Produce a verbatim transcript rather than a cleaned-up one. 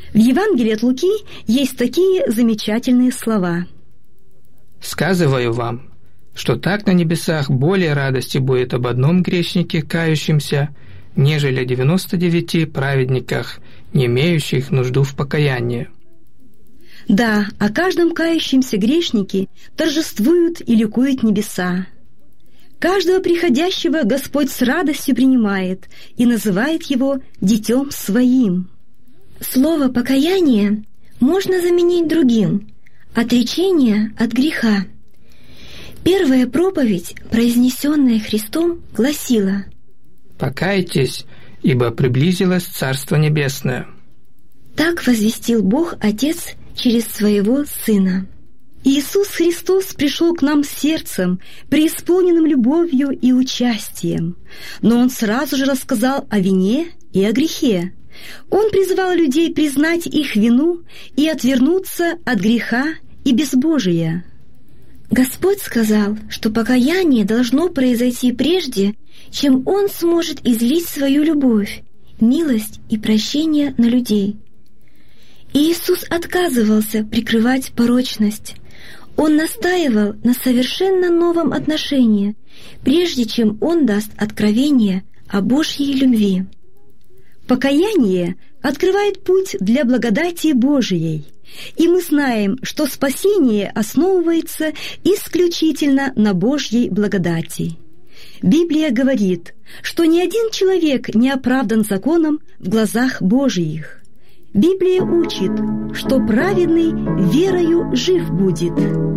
В Евангелии от Луки есть такие замечательные слова. «Сказываю вам, что так на небесах более радости будет об одном грешнике, кающемся, нежели о девяноста девяти праведниках, не имеющих нужду в покаянии». Да, о каждом кающемся грешнике торжествуют и ликуют небеса. Каждого приходящего Господь с радостью принимает и называет его «детем своим». Слово «покаяние» можно заменить другим – «отречение от греха». Первая проповедь, произнесенная Христом, гласила: «Покайтесь, ибо приблизилось Царство Небесное». Так возвестил Бог Отец через Своего Сына. Иисус Христос пришел к нам сердцем, преисполненным любовью и участием, но Он сразу же рассказал о вине и о грехе. Он призывал людей признать их вину и отвернуться от греха и безбожия. Господь сказал, что покаяние должно произойти прежде, чем Он сможет излить свою любовь, милость и прощение на людей. Иисус отказывался прикрывать порочность. Он настаивал на совершенно новом отношении, прежде чем Он даст откровение о Божьей любви. Покаяние открывает путь для благодати Божией, и мы знаем, что спасение основывается исключительно на Божьей благодати. Библия говорит, что ни один человек не оправдан законом в глазах Божьих. Библия учит, что праведный верою жив будет.